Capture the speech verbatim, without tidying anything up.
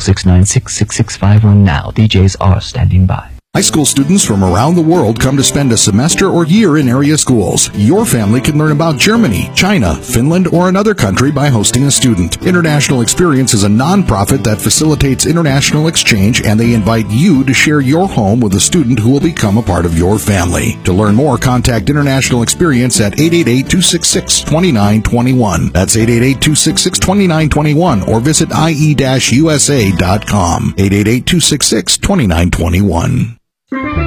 six nine six, six six five one now. D Js are standing by. High school students from around the world come to spend a semester or year in area schools. Your family can learn about Germany, China, Finland, or another country by hosting a student. International Experience is a nonprofit that facilitates international exchange, and they invite you to share your home with a student who will become a part of your family. To learn more, contact International Experience at eight eight eight, two six six, two nine two one. That's eight eight eight, two six six, two nine two one, or visit i e dash u s a dot com. eight eight eight, two six six, two nine two one.